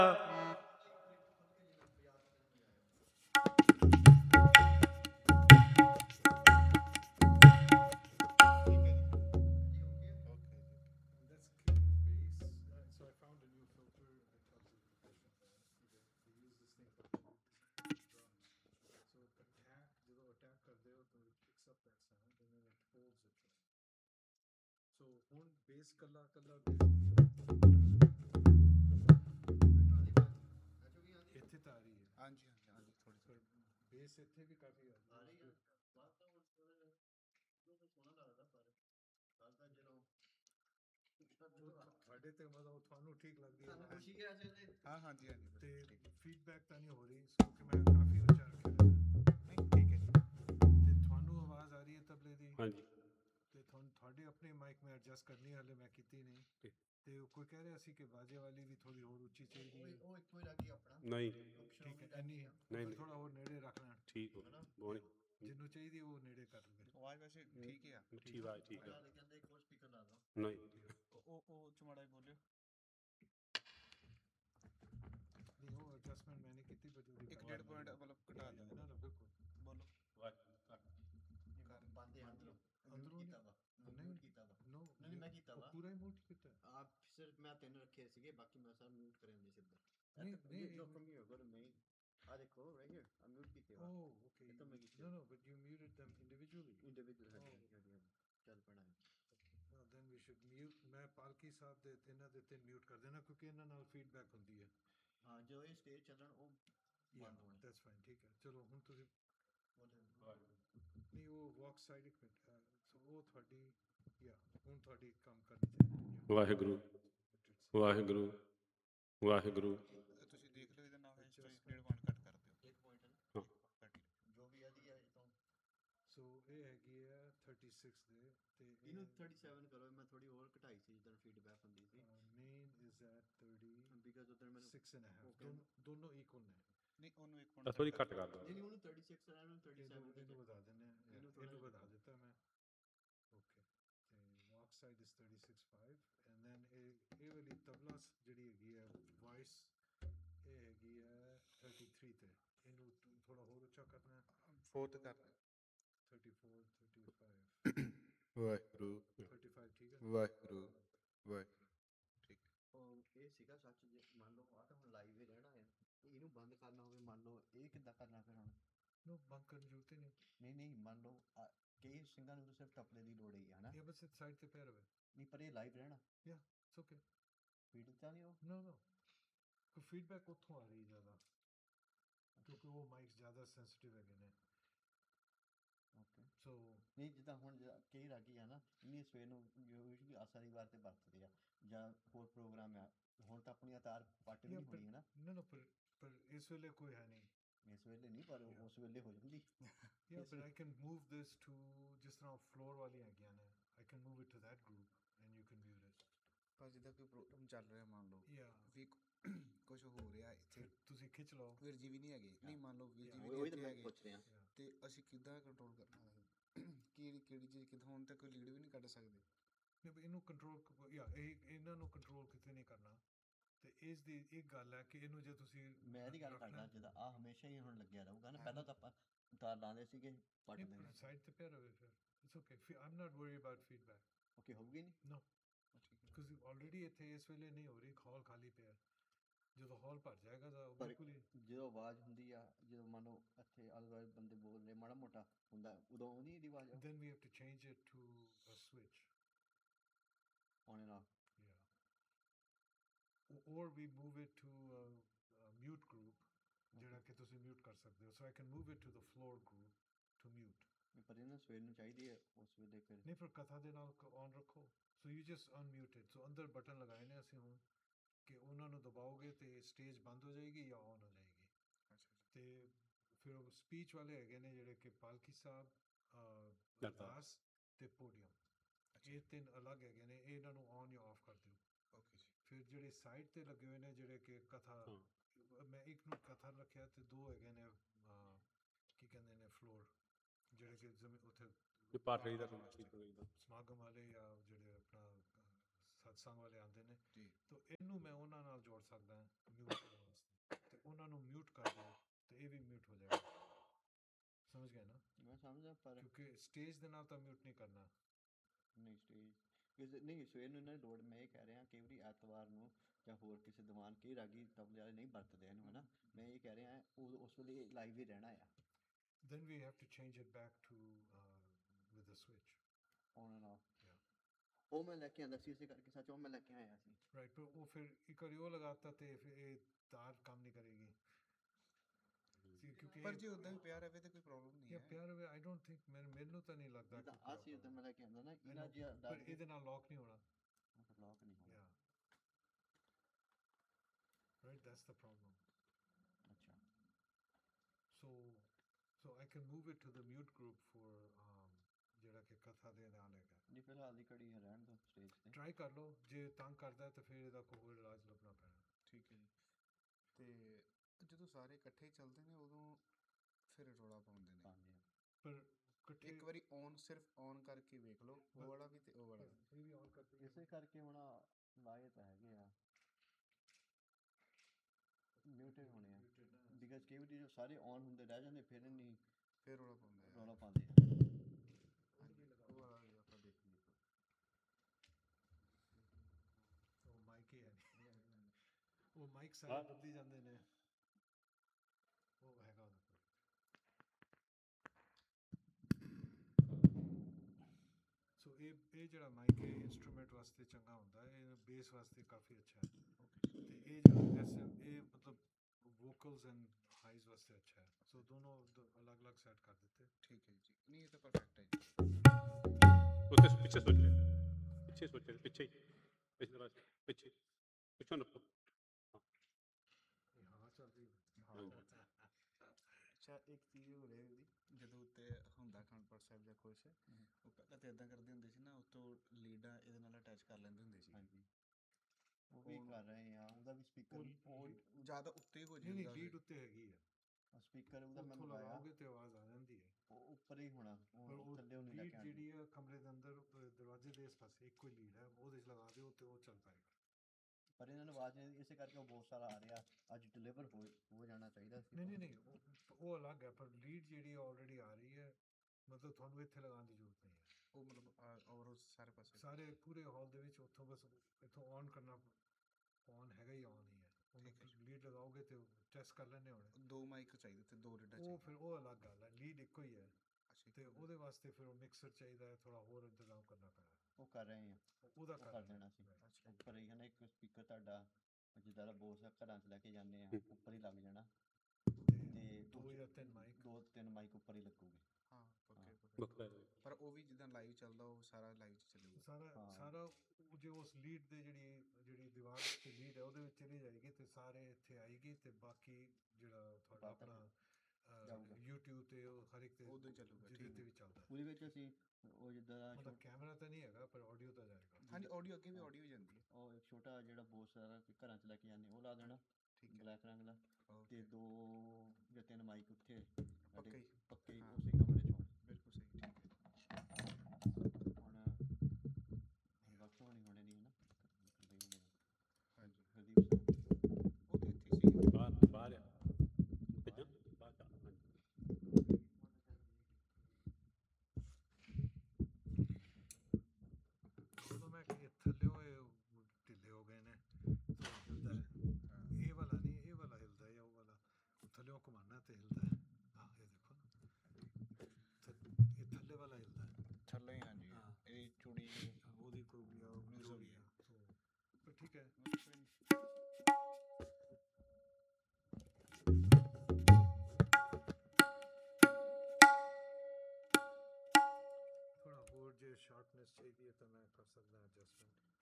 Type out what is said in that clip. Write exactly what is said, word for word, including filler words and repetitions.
ਹਾਂਜੀ ਨਹੀਂ ਨਹੀਂ ਨਹੀਂ ਠੀਕ ਹੋ ਬੋਣੀ ਆਵਾਜ਼ ਵੈਸੇ ਠੀਕ ਹੀ ਆ। ਮਿੱਠੀ ਆਵਾਜ਼ ਠੀਕ ਹੈ ਨਹੀਂ ਉਹ ਉਹ ਚ ਮਾੜਾ ਬੋਲਿਓ। ਇੱਕ ਡੇਢ ਪੁਆਇੰਟ ਮਤਲਬ ਘਟਾ ਦਿਓ। ਬੋਲੋ ਬੰਦ ਹੈ ਅੰਦਰੋਂ ਅੰਦਰੋਂ ਕੀਤਾ ਵਾ ਮਿਊਟ ਕੀਤਾ ਵਾ ਨਹੀਂ ਨਹੀਂ ਮੈਂ ਕੀਤਾ ਵਾ ਪੂਰਾ ਹੀ ਮਿਊਟ ਕੀਤਾ ਆ। ਸਿਰਫ ਮੈਂ ਤਿੰਨ ਰੱਖੇ ਸੀਗੇ ਬਾਕੀ ਮੈਂ ਸਾਰਾ ਮਿਊਟ ਕਰਨ ਦੇ ਸਿੱਧਾ ਨਹੀਂ ਨਹੀਂ ਜੋ firm you go to main ਆ ਦੇਖੋ ਰਾਈਟ ਹੇਅਰ ਆ ਮਿਊਟ ਕੀਤੇ ਵਾ। ਓ ਓਕੇ ਇਹ ਤਾਂ ਮੈਂ ਕੀਤਾ ਨੋ ਨੋ but you ਮਿਊਟਡ them individually individual ਹਾਂਜੀ ਹਾਂਜੀ ਚੱਲ ਪੈਣਾ then we should mute ਮੈਂ ਪਾਲਕੀ ਸਾਹਿਬ ਦੇ ਤਿੰਨਾਂ ਦੇ ਤਿੰਨ ਮਿਊਟ ਕਰ ਦੇਣਾ ਕਿਉਂਕਿ ਇਹਨਾਂ ਨਾਲ ਫੀਡਬੈਕ ਹੁੰਦੀ ਹੈ। ਹਾਂ ਜੋ ਇਹ ਸਟੇਜ ਚੱਲਣ ਉਹ ਬੰਦ ਹੋਣੇ ਦੈਟਸ ਫਾਈਨ ਠੀਕ ਹੈ ਚਲੋ ਹੁਣ ਤੁਸੀਂ ਨਹੀਂ ਉਹ ਵਾਕ ਸਾਈਡ ਇੱਕ ਮਿੰਟ ਸੋ ਉਹ ਤੁਹਾਡੀ ਯਾ ਹੁਣ ਤੁਹਾਡੀ ਕੰਮ ਕਰਨੀ ਚਾਹੀਦੀ। ਵਾਹਿਗੁਰੂ ਵਾਹਿਗੁਰੂ ਵਾਹਿਗੁਰੂ ਤੁਸੀਂ ਦੇਖ ਲਓ ਇਹਦਾ ਨਾਮ ਹੈ ਡੇਢ ਪੁਆਇੰਟ ਕੱਟ ਕਰ ਦਿਓ ਇੱਕ ਪੁਆਇੰਟ ਜੋ ਵੀ ਆਦੀ ਹੈ ਤੋਂ ਸੋ ਇਹ ਹੈਗੀ ਹੈ ਛੱਤੀ ਦੇ ਤੇ ਇਹਨੂੰ ਸੈਂਤੀ ਸੱਤ ਕਰੋ ਮੈਂ ਥੋੜੀ ਹੋਰ ਘਟਾਈ ਸੀ ਜਦੋਂ ਫੀਡਬੈਕ ਹੁੰਦੀ ਸੀ main is at thirty because ਉਧਰ ਮੈਨੂੰ ਸਿਕਸ ਐਂਡ ਹਾਫ ਦੋਨੋਂ ਦੋਨੋਂ ਇਕੁਅਲ ਨੇ ਨਹੀਂ ਉਹਨੂੰ ਇੱਕ ਪੁਆਇੰਟ ਥੋੜੀ ਘੱਟ ਕਰ ਦਿਓ। ਨਹੀਂ ਨਹੀਂ ਉਹਨੂੰ ਛੱਤੀ ਛੇ ਇਹਨਾਂ ਨੂੰ ਸੈਂਤੀ ਸੱਤ ਇਹਨੂੰ ਵਧਾ ਦਿੰਦੇ ਆ ਇਹਨੂੰ ਥੋੜਾ ਵਧਾ ਦਿੱਤਾ ਮੈਂ ਓਕੇ ਤੇ ਵਾਕ ਸਾਈਡ ਇਜ਼ ਛੱਤੀ ਛੇ ਪੰਜ ਐਂਡ ਦੈਨ ਇਹ ਇਹ ਵਾਲੀ ਤਬਲਾ ਜਿਹੜੀ ਹੈਗੀ ਹੈ ਵਾਇਸ ਇਹ ਹੈਗੀ ਹੈ ਤੀਹ ਤੇ ਇਹਨੂੰ ਥੋੜਾ ਹੋਰ ਉੱਚਾ ਕਰਨਾ ਫੋਰਥ ਕਰ ਚੌਂਤੀ ਪੈਂਤੀ ਵਾਹਿਗੁਰੂ ਪੈਂਤੀ ਠੀਕ ਹੈ ਵਾਹਿਗੁਰੂ ਵਾਹਿਗੁਰੂ ਠੀਕ ਉਹ ਇਹ ਸੀਗਾ ਸੱਚ ਜੇ ਮੰਨ ਲਓ ਆ ਤਾਂ ਹੁਣ ਲਾਈਵ ਹੀ ਰਹਿਣਾ ਹੈ ਇਹਨੂੰ ਬੰਦ ਕਰਨਾ ਹੋਵੇ ਮੰਨ ਲਓ ਇਹ ਕਿੱਦਾਂ ਕਰਨਾ ਫਿਰ ਹੁਣ ਨੂੰ ਬੰਦ ਕਰਨ ਦੀ ਜ਼ਰੂਰਤ ਨਹੀਂ ਨਹੀਂ ਨਹੀਂ ਮੰਨ ਲਓ ਕਈ ਸਿੰਘਾਂ ਨੂੰ ਤਾਂ ਸਿਰਫ ਟੱਪਲੇ ਦੀ ਲੋੜ ਹੀ ਹੈ ਨਾ ਇਹ ਬਸ ਸਾਈਡ ਤੇ ਪਿਆ ਰਵੇ ਨਹੀਂ ਪਰ ਇਹ ਲਾਈਵ ਰਹਿਣਾ ਯਾ ਇਟਸ ਓਕੇ ਫੀਡ ਤਾਂ ਨਹੀਂ ਉਹ ਨੋ ਨੋ ਕੋਈ ਫੀਡਬੈਕ ਉੱਥੋਂ ਆ ਰਹੀ ਜ਼ਿਆਦਾ ਕਿਉਂਕਿ ਉਹ ਮਾਈਕ ਜ਼ਿਆਦਾ ਸੈਂਸਿਟਿਵ ਹੈਗੇ ਨੇ ਓਕੇ ਸੋ ਨਹੀਂ ਜਿੱਦਾਂ ਹੁਣ ਕਈ ਰਾਗੀ ਆ ਨਾ ਇੰਨੀ ਸਵੇਰ ਨੂੰ ਯੂਜੂਅਲੀ ਆਸਾਰੀ ਵਾਰ ਤੇ ਵਰਤਦੇ ਆ ਜਾਂ ਹੋਰ ਪ੍ਰੋਗਰਾਮ ਆ ਹੁਣ ਤਾਂ ਆਪਣੀ ਤਾਰ ਪੱਟ ਵੀ ਹੋਣੀ ਹੈ ਨਾ ਨਾ ਨਾ ਪਰ ਪਰ ਇਸ ਵੇਲੇ ਕੋਈ ਹੈ ਨਹੀਂ ਇਸ ਵੇਲੇ ਨਹੀਂ ਪਰ ਉਸ ਵੇਲੇ ਹੋ ਜਾਂਦੀ ਯਾ but I can move this to ਜਿਸ ਤਰ੍ਹਾਂ ਫਲੋਰ ਵਾਲੀਆਂ ਹੈਗੀਆਂ ਨੇ I can move it to that group and you can mute it ਪਰ ਜਿੱਦਾਂ ਕੋਈ ਪ੍ਰੋਗਰਾਮ ਚੱਲ ਰਿਹਾ ਮੰਨ ਲਓ ਯਾ ਵੀ ਕੁਝ ਹੋ ਰਿਹਾ ਇੱਥੇ ਤੁਸੀਂ ਖਿੱਚ ਲਓ ਵੀਰ ਜੀ ਵੀ ਨਹੀਂ ਹੈਗੇ ਨਹੀਂ ਮੰਨ ਲਓ ਵੀਰ ਜੀ ਵੀ ਨਹੀਂ ਇੱਥੇ ਹੈਗੇ ਪੁੱਛ ਰਿਹਾ ਤੇ ਅਸੀਂ ਕਿੱਦਾਂ ਕੰਟਰੋਲ ਕਰਨਾ ਕਿਹੜੀ ਕਿਹੜੀ ਚੀਜ਼ ਕਿੱਦਾਂ ਹੁਣ ਤੱਕ ਕੋਈ ਲੀਡ ਵੀ ਨਹੀਂ ਕੱਢ ਸਕਦੇ ਨਹੀਂ ਇਹਨੂੰ ਕੰਟਰੋਲ ਯਾ ਇਹ ਇਹਨਾਂ ਨੂੰ ਕੰਟਰੋਲ ਕਿਤੇ ਨਹੀਂ ਕਰਨਾ ਤੇ ਇਸ ਦੀ ਇੱਕ ਗੱਲ ਹੈ ਕਿ ਇਹਨੂੰ ਜੇ ਤੁਸੀਂ ਮੈਂ ਇਹਦੀ ਗੱਲ ਕਰਦਾ ਜਿੱਦਾਂ ਆ ਹਮੇਸ਼ਾ ਹੀ ਹੁਣ ਲੱਗਿਆ ਰਹੂਗਾ ਨਾ ਪਹਿਲਾਂ ਤਾਂ ਆਪਾਂ ਤਾਰ ਲਾਉਂਦੇ ਸੀਗੇ ਪੱਟ ਦੇ ਸਾਈਡ ਤੇ ਪਿਆ ਰਵੇ ਫਿਰ it's okay I am not worry about feedback okay ਹੋਊਗੀ ਨਹੀਂ ਨੋ ਕਿਉਂਕਿ ਆਲਰੇਡੀ ਇੱਥੇ ਇਸ ਵੇਲੇ ਨਹੀਂ ਹੋ ਰਹੀ ਹਾਲ ਖਾਲੀ ਪਿਆ ਜਦੋਂ ਹਾਲ ਭਰ ਜਾਏਗਾ ਤਾਂ ਬਿਲਕੁਲ ਹੀ ਜਦੋਂ ਆਵਾਜ਼ ਹੁੰਦੀ ਆ ਜਦੋਂ ਮੰਨ ਲਓ ਇੱਥੇ ਆਲੇ ਦੁਆਲੇ ਬੰਦੇ ਬੋਲ ਰਹੇ ਮਾੜਾ ਮੋਟਾ ਹੁੰਦਾ ਉਦੋਂ ਉਹਦੀ ਇਹਦੀ ਆਵਾਜ਼ then we have to change it to a switch on and off yeah or we move it to a, a mute group ਜਿਹੜਾ ਕਿ ਤੁਸੀਂ ਮਿਊਟ ਕਰ ਸਕਦੇ ਹੋ so I can move it to the floor group to mute ਪਰ ਇਹਨਾਂ ਸਵੇਰ ਨੂੰ ਚਾਹੀਦੀ ਹੈ ਉਸ ਵੇਲੇ ਫਿਰ ਨਹੀਂ ਫਿਰ ਕਥਾ ਦੇ ਨਾਲ ਔਨ ਰੱਖੋ so you just unmute it so ਅੰਦਰ ਬਟਨ ਲਗਾਏ ਨੇ ਅਸੀਂ ਹੁਣ ਕਿ ਉਹਨਾਂ ਨੂੰ ਦਬਾਓਗੇ ਤੇ ਸਟੇਜ ਬੰਦ ਹੋ ਜਾਏਗੀ ਜਾਂ ਔਨ ਹੋ ਜਾਏਗੀ ਤੇ ਫਿਰ ਉਹ ਸਪੀਚ ਵਾਲੇ ਹੈਗੇ ਨੇ ਜਿਹੜੇ ਕਿ ਪਾਲਕੀ ਸਾਹਿਬ ਅਰਦਾਸ ਤੇ ਪੋਡੀਅਮ ਇਹ ਤਿੰਨ ਅਲੱਗ ਹੈਗੇ ਨੇ ਇਹ ਇਹਨਾਂ ਨੂੰ ਔਨ ਜਾਂ ਆਫ ਕਰ ਦਿਓ ਓਕੇ ਜੀ ਫਿਰ ਜਿਹੜੇ ਸਾਈਡ ਤੇ ਲੱਗੇ ਹੋਏ ਨੇ ਜਿਹੜੇ ਕਿ ਕਥਾ ਮੈਂ ਇੱਕ ਨੂੰ ਕਥਾ ਰੱਖਿਆ ਤੇ ਦੋ ਹੈਗੇ ਨੇ ਕੀ ਕਹਿੰਦੇ ਨੇ ਫਲੋਰ ਜਿਹੜੇ ਕਿ ਜ਼ਮੀਨ ਉੱਥੇ ਪਾਠ ਰਹੀ ਦਾ ਸਮਾਗਮ ਵਾਲੇ ਜਾਂ ਜਿਹੜੇ ਆਪਣਾ ਸਤਸੰਗ ਵਾਲੇ ਆਉਂਦੇ ਨੇ ਜੀ ਤਾਂ ਇਹਨੂੰ ਮੈਂ ਉਹਨਾਂ ਨਾਲ ਜੋੜ ਸਕਦਾ ਮਿਊਟ ਕਰਨ ਵਾਸਤੇ ਤੇ ਉਹਨਾਂ ਨੂੰ ਮਿਊਟ ਕਰ ਦਿਓ ਤੇ ਇਹ ਵੀ ਮਿਊਟ ਹੋ ਜਾਏਗਾ ਸਮਝ ਗਏ ਨਾ ਮੈਂ ਸਮਝਦਾ ਪਰ ਕਿਉਂਕਿ ਸਟੇਜ ਦੇ ਨਾਲ ਤਾਂ ਮਿਊਟ ਨਹੀਂ ਕਰਨਾ ਨਹੀਂ ਸਟੇਜ ਕਿਸੇ ਨਹੀਂ ਸਵੇਰ ਨੂੰ ਇਹਨਾਂ ਦੀ ਲੋੜ ਮੈਂ ਇਹ ਕਹਿ ਰਿਹਾ ਕਈ ਵਾਰੀ ਐਤਵਾਰ ਨੂੰ ਜਾਂ ਹੋਰ ਕਿਸੇ ਦੀਵਾਨ ਕਈ ਰਾਗੀ ਤਬਲੇ ਵਾਲੇ ਨਹੀਂ ਵਰਤਦੇ ਇਹਨੂੰ ਹੈ ਨਾ ਮੈਂ ਇਹ ਕਹਿ ਰਿਹਾ ਉਹ ਉਸ ਵੇਲੇ ਲਾਈਵ ਹੀ ਰਹਿਣਾ ਆ then we have to change it back to uh, with the switch on end of yeah ਉਹ ਮੈਂ ਲੈ ਕੇ ਆਂਦਾ ਸੀ ਇਸੇ ਕਰਕੇ ਸੱਚ ਉਹ ਮੈਂ ਲੈ ਕੇ ਆਇਆ ਸੀ right ਪਰ ਉਹ ਫਿਰ ਇੱਕ ਵਾਰੀ ਉਹ ਲਗਾਤਾ ਤੇ ਫਿਰ ਇਹ ਤਾਰ ਕੰਮ ਨਹੀਂ ਕਰੇਗੀ ਸੀ ਕਿਉਂਕਿ ਪਰ ਜੇ ਉਦਾਂ ਵੀ ਪਿਆ ਰਹੇ ਤੇ ਕੋਈ ਪ੍ਰੋਬਲਮ ਨਹੀਂ ਇਹ ਹੈ ਪਿਆਰ ਵੇ ਆਈ ਡੋਨਟ ਥਿੰਕ ਮੈਨੂੰ ਤਾਂ ਨਹੀਂ ਲੱਗਦਾ ਜਿੱਦਾਂ ਆਹ ਚੀਜ਼ ਤਾਂ ਮੈਂ ਲੈ ਕੇ ਆਂਦਾ ਨਾ ਇਹਨਾਂ ਜਿਹਾ ਪਰ ਇਹਦੇ ਨਾਲ ਲੌਕ ਨਹੀਂ ਹੋਣਾ ਲੌਕ ਨਹੀਂ ਹੋਣਾ yeah right that's the problem ਅੱਛਾ so so I can move it to the mute group for um ਜਿਹੜਾ ਕਿ ਕਥਾ ਦੇ ਨਾਲ ਹੈਗਾ ਨਹੀਂ ਫਿਲਹਾਲ ਦੀ ਘੜੀ ਰਹਿਣ ਦੋ ਸਟੇਜ ਤੇ ਟਰਾਈ ਕਰ ਲਓ ਜੇ ਤੰਗ ਕਰਦਾ ਤਾਂ ਫਿਰ ਇਹਦਾ ਕੋਈ ਹੋਰ ਇਲਾਜ ਲੱਭਣਾ ਪੈਣਾ ਠੀਕ ਹੈ ਜੀ ਤੇ ਜਦੋਂ ਸਾਰੇ ਇਕੱਠੇ ਚੱਲਦੇ ਨੇ ਉਦੋਂ ਫਿਰ ਰੌਲਾ ਪਾਉਂਦੇ ਨੇ ਪਾਉਂਦੇ ਆ ਪਰ ਇਕੱਠੇ ਇੱਕ ਵਾਰੀ ਔਨ ਸਿਰਫ ਔਨ ਕਰਕੇ ਵੇਖ ਲਓ ਉਹ ਵਾਲਾ ਵੀ ਤੇ ਉਹ ਵਾਲਾ ਵੀ ਇਹ ਵੀ ਔਨ ਕਰਦੇ ਇਸੇ ਕਰਕੇ ਹੁਣ ਲਾਏ ਤਾਂ ਹੈਗੇ ਆ ਮਿਊਟਡ ਹੋਣੇ ਆ ਬਿਕਾਜ਼ ਕਈ ਵਾਰੀ ਜੋ ਸਾਰੇ ਔਨ ਹੁੰਦੇ ਰਹਿ ਜਾਂਦੇ ਫਿਰ ਨਹੀਂ ਫਿਰ ਰੌਲਾ ਪਾਉਂਦੇ ਆ ਰੌਲਾ ਪਾਉਂਦੇ ਆ ਹਾਂਜੀ ਉਹ ਵਾਲਾ ਵੀ ਆਪਾਂ ਦੇਖ ਲਈਏ ਉਹ ਮਾਈਕ ਹੀ ਹੈ ਨਹੀਂ ਉਹ ਮਾਈਕ ਸਾਰੇ ਬਦਲੀ ਜਾਂਦੇ ਨੇ ਉਹ ਹੈਗਾ ਉਹਨਾਂ ਕੋਲ ਸੋ ਇਹ ਇਹ ਜਿਹੜਾ ਮਾਈਕ ਹੈ ਇਨਸਟਰੂਮੈਂਟ ਵਾਸਤੇ ਚੰਗਾ ਹੁੰਦਾ ਹੈ ਇਹ ਬੇਸ ਵਾਸਤੇ ਕਾਫੀ ਅੱਛਾ ਹੈ ਤੇ ਇਹ ਜਿਹੜਾ ਐਸ ਇਹ ਮਤਲਬ ਵੋਕਲਸ ਐਂਡ ਹਾਈਜ਼ ਵਾਸਤੇ ਅੱਛਾ ਹੈ ਸੋ ਦੋਨੋਂ ਅਲੱਗ-ਅਲੱਗ ਸੈਟ ਕਰ ਦਿੱਤੇ ਠੀਕ ਹੈ ਜੀ ਨਹੀਂ ਇਹ ਤਾਂ ਪਰਫੈਕਟ ਹੈ ਜੀ उसके पीछे सोच ले पीछे सोच ले पीछे पीछे तरफ पीछे पीछे न हाँ चल रही ਅੱਛਾ ਇੱਕ ਚੀਜ਼ ਹੋ ਰਹੀ ਜੀ ਜਦੋਂ ਉੱਤੇ ਹੁੰਦਾ ਅਖੰਡ ਸਾਹਿਬ ਜਾਂ ਕੁਛ ਉਹ ਪਹਿਲਾਂ ਤਾਂ ਇਦਾਂ ਕਰਦੇ ਹੁੰਦੇ ਸੀ ਨਾ ਉੱਤੋਂ ਲੀਡਾਂ ਇਹਦੇ ਨਾਲ ਅਟੈਚ ਕਰ ਲੈਂਦੇ ਹੁੰਦੇ ਸੀ ਹਾਂਜੀ ਉਹ ਵੀ ਕਰ ਰਹੇ ਆ ਉਹਦਾ ਵੀ ਸਪੀਕਰ ਉਹ ਜ਼ਿਆਦਾ ਉੱਤੇ ਹੋ नहीं नहीं ਜਾਂਦਾ लीड उत्ते हैगी है ਸਪੀਕਰ ਉਹਦਾ ਮੈਂ ਉੱਥੋਂ ਲਗਾਇਆ ਲਗਾਓਗੇ ਤੇ ਆਵਾਜ਼ ਆ ਜਾਂਦੀ ਹੈ ਉਹ ਉੱਪਰ ਹੀ ਹੋਣਾ ਪਰ ਉਹ ਉਹ ਥੱਲੇ ਉਹ ਨਹੀਂ ਲੈ ਲੀਡ ਕੇ ਆਉਂਦੀ ਜਿਹੜੀ ਹੈ ਕਮਰੇ ਦੇ ਅੰਦਰ ਅ, ਦਰਵਾਜ਼ੇ ਦੇ ਇਸ ਪਾਸੇ ਇੱਕੋ ਹੀ ਲੀਡ ਹੈ ਉਹਦੇ 'ਚ ਲਗਾ ਦਿਓ ਤੇ ਉਹ ਚੱਲ ਪਾਏਗਾ ਪਰ ਇਹਨਾਂ ਨੂੰ ਆਵਾਜ਼ ਨਹੀਂ- ਇਸੇ ਕਰਕੇ ਉਹ ਬਹੁਤ ਸਾਰਾ ਆ ਰਿਹਾ ਅੱਜ ਡਿਲੀਵਰ ਹੋ ਹੋ ਜਾਣਾ ਚਾਹੀਦਾ ਸੀ ਨਹੀਂ ਨਹੀਂ ਨਹੀਂ ਉਹ ਉਹ ਅਲੱਗ ਹੈ ਪਰ ਲੀਡ ਜਿਹੜੀ ਆਲਰੇਡੀ ਆ ਰਹੀ ਹੈ ਮਤਲਬ ਤੁਹਾਨੂੰ ਇੱਥੇ ਲਗਾਉਣ ਦੀ ਜ਼ਰੂਰਤ ਨਹੀਂ ਹੈ ਉਹ ਮਤਲਬ ਔਰ ਸਾਰੇ ਪਾਸੇ ਸਾਰੇ ਪੂਰੇ ਹਾਲ ਦੇ ਵਿੱਚ ਉੱਥੋਂ ਬਸ ਇੱਥੋਂ ਔਨ ਕਰਨਾ ਔਨ ਹੈਗਾ ਹੀ ਔਨ ਹੀ ਹੈ ਉਹਨੂੰ ਲੀਡ ਲਗਾਓਗੇ ਤੇ ਟੈਸਟ ਕਰ ਲੈਣੇ ਹੋਣੇ ਦੋ ਮਾਈਕ ਚਾਹੀਦੇ ਤੇ ਦੋ ਲੀਡਾਂ ਉਹ ਚਾਹੀਦੇ ਫਿਰ ਉਹ ਅਲੱਗ ਗੱਲ ਹੈ ਲੀਡ ਇੱਕੋ ਹੀ ਹੈ ਅੱਛਾ ਤੇ ਉਹਦੇ ਵਾਸਤੇ ਫਿਰ ਉਹ ਮਿਕਸਰ ਚਾਹੀਦਾ ਹੈ ਥੋੜਾ ਹੋਰ ਇੰਤਜ਼ਾਮ ਕਰਨਾ ਪੈਣਾ ਉਹ ਕਰ ਰਹੇ ਆ ਉਹਦਾ ਉਹ ਕਰ ਕਰ ਦੇਣਾ ਸੀ ਅੱਛਾ ਉੱਪਰ ਹੀ ਹੈ ਨਾ ਇੱਕ ਸਪੀਕਰ ਤੁਹਾਡਾ ਜਿੱਦਾਂ ਦਾ ਬੋਸ ਆ ਘਰਾਂ 'ਚ ਲੈ ਕੇ ਜਾਂਦੇ ਆ ਉੱਪਰ ਹੀ ਲੱਗ ਜਾਣਾ ਤੇ ਦੋ ਜਾਂ ਤਿੰਨ ਮਾਈਕ ਦੋ ਤਿੰਨ ਮਾਈਕ ਉੱਪਰ ਹੀ ਲੱਗੂਗੇ ਹਾਂ ਪੱਕੇ ਬਖਲਾ ਪੱਕੇ ਪਰ ਉਹ ਵੀ ਜਿੱਦਾਂ ਲਾਈਵ ਚੱਲਦਾ ਉਹ ਸਾਰਾ ਲਾਈਵ ਚ ਚੱਲੂਗਾ ਸਾਰਾ ਹਾਂ। ਸਾਰਾ ਉਹ ਜੇ ਉਸ ਲੀਡ ਦੇ ਜਿਹੜੀ ਜਿਹੜੀ ਦੀਵਾਰ ਤੇ ਲੀਡ ਹੈ ਉਹਦੇ ਵਿੱਚ ਚਲੀ ਜਾਏਗੀ ਤੇ ਸਾਰੇ ਇੱਥੇ ਆਏਗੀ ਤੇ ਬਾਕੀ ਜਿਹੜਾ ਤੁਹਾਡਾ ਬਾਕੀ ਆਪਣਾ ਜਾਊਗਾ। YouTube ਤੇ ਉਹ ਹਰ ਇੱਕ ਤੇ ਉਦੋਂ ਹੀ ਚੱਲੂਗਾ, ਜਿਹਦੇ ਠੀਕ ਤੇ ਹੈ। ਵੀ ਚੱਲਦਾ ਉਹਦੇ ਵਿੱਚ ਅਸੀਂ ਉਹ ਜਿੱਦਾਂ ਦਾ ਮਤਲਬ ਛੋਟ- ਕੈਮਰਾ ਤਾਂ ਨਹੀਂ ਹੈਗਾ ਪਰ ਆਡੀਓ ਤਾਂ ਜਾਏਗਾ ਹਾਂਜੀ ਆਡੀਓ ਅੱਗੇ ਵੀ ਆਡੀਓ ਜਾਂਦੀ ਹੈ ਉਹ ਇੱਕ ਛੋਟਾ ਜਿਹੜਾ ਬੋਸ ਆ ਕਿ ਘਰਾਂ 'ਚ ਲੈ ਕੇ ਜਾਂਦੇ ਉਹ ਲਾ ਦੇਣਾ ਠੀਕ ਹੈ ਬਲੈਕ ਰੰਗ ਦਾ Okay, ਤੇ ਦੋ ਜਾਂ ਤਿੰਨ ਮਾਈਕ ਉੱਥੇ ਪੱਕੇ ਹੀ ਪੱਕੇ ਹੀ ਹਾਂ। ਉਸੇ ਕਮਰੇ 'ਚ ਹੋਣ। ਬਿਲਕੁਲ ਸਹੀ ਠੀਕ ਹੈ ਹੁਣ ਵਕਤ ਹੋਣੀ ਹੋਣੇ ਨਹੀਂ ਹੈ ਨਾ ਹਾਂਜੀ ਗੁਰਦੀਪ ਸਿੰਘ ਉਹ ਤੇ ਇੱਥੇ ਸੀ ਬਾਹਰ ਬਾਹਰ ਆ ਭੇਜੋ ਬਾਹਰ ਜਾ ਹਾਂਜੀ ਉਦੋਂ ਮੈਂ ਕਿ ਥੱਲੇ ਹੋਏ ਢਿੱਲੇ ਹੋ ਗਏ ਨੇ ਥੋੜਾ ਹਿਲਦਾ ਹੈ ਇਹ ਵਾਲਾ ਨਹੀਂ ਇਹ ਵਾਲਾ ਹਿਲਦਾ ਹੈ ਜਾਂ ਉਹ ਵਾਲਾ ਥੱਲੇ ਘੁਮਾਉਣਾ ਤੇ ਹਿਲਦਾ ਹੈ ਹਾਂ ਇਹ ਦੇਖੋ ਨਾ ਥ- ਇਹ ਥੱਲੇ ਵਾਲਾ ਹਿਲਦਾ ਹੈ ਥੱਲੇ ਹੀ ਹਾਂਜੀ ਹਾਂ। ਇਹ ਚੂੜੀ ਉਹਦੀ ਕੋਈ ਵੀ ਆ, Lose ਜੋ ਹੋ ਵੀ ਗਈ ਆ ਸੋ ਪਰ ਠੀਕ ਹੈ ਥੋੜਾ ਹੋਰ ਜੇ ਸ਼ਾਰਪਨੈਸ ਚਾਹੀਦੀ ਹੈ ਤਾਂ ਮੈਂ ਕਰ ਸਕਦਾ ਐਡਜਸਟਮੈਂਟ